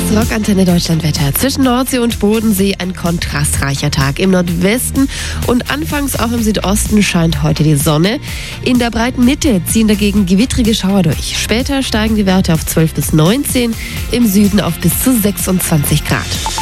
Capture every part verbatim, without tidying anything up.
Rockantenne Deutschlandwetter. Zwischen Nordsee und Bodensee ein kontrastreicher Tag. Im Nordwesten und anfangs auch im Südosten scheint heute die Sonne. In der breiten Mitte ziehen dagegen gewittrige Schauer durch. Später steigen die Werte auf zwölf bis neunzehn, im Süden auf bis zu sechsundzwanzig Grad.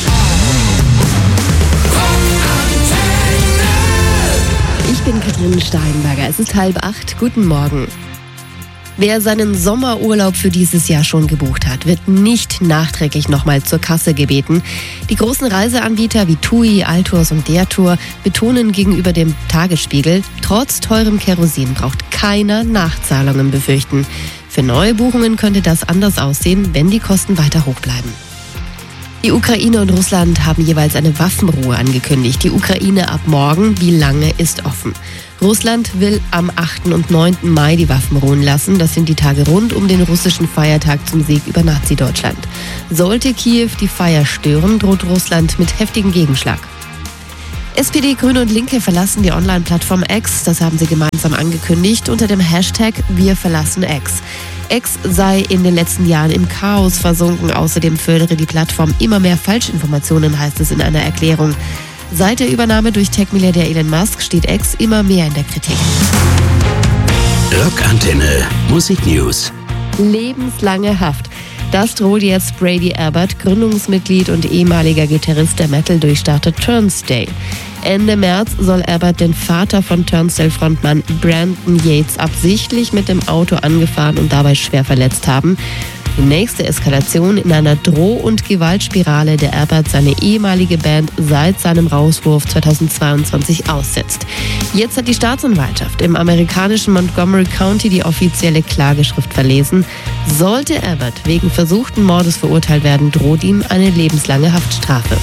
Ich bin Katrin Steinberger. Es ist halb acht. Guten Morgen. Wer seinen Sommerurlaub für dieses Jahr schon gebucht hat, wird nicht nachträglich nochmal zur Kasse gebeten. Die großen Reiseanbieter wie TUI, Altours und der Tour betonen gegenüber dem Tagesspiegel, trotz teurem Kerosin braucht keiner Nachzahlungen befürchten. Für neue Buchungen könnte das anders aussehen, wenn die Kosten weiter hoch bleiben. Die Ukraine und Russland haben jeweils eine Waffenruhe angekündigt. Die Ukraine ab morgen, wie lange ist offen. Russland will am achten und neunten Mai die Waffen ruhen lassen. Das sind die Tage rund um den russischen Feiertag zum Sieg über Nazi-Deutschland. Sollte Kiew die Feier stören, droht Russland mit heftigem Gegenschlag. S P D, Grüne und Linke verlassen die Online-Plattform X. Das haben sie gemeinsam angekündigt unter dem Hashtag Wir verlassen X. X sei in den letzten Jahren im Chaos versunken. Außerdem fördere die Plattform immer mehr Falschinformationen, heißt es in einer Erklärung. Seit der Übernahme durch Tech-Milliardär Elon Musk steht X immer mehr in der Kritik. Rockantenne Musik News. Lebenslange Haft. Das droht jetzt Brady Abbott, Gründungsmitglied und ehemaliger Gitarrist der Metal-Durchstarter Turnstile. Ende März soll Abbott den Vater von Turnstile-Frontmann Brandon Yates absichtlich mit dem Auto angefahren und dabei schwer verletzt haben. Die nächste Eskalation in einer Droh- und Gewaltspirale, der Abbott seine ehemalige Band seit seinem Rauswurf zweitausendzweiundzwanzig aussetzt. Jetzt hat die Staatsanwaltschaft im amerikanischen Montgomery County die offizielle Klageschrift verlesen. Sollte Abbott wegen versuchten Mordes verurteilt werden, droht ihm eine lebenslange Haftstrafe.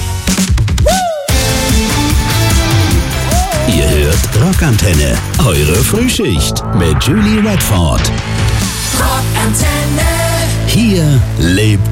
Ihr hört Rockantenne, eure Frühschicht mit Julie Redford. Rockantenne. Hier lebt